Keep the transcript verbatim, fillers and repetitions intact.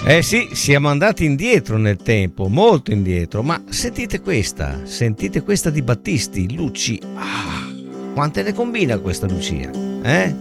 Eh sì, siamo andati indietro nel tempo, molto indietro, ma sentite questa, sentite questa di Battisti, Luci. Ah, quante ne combina questa Lucia, eh?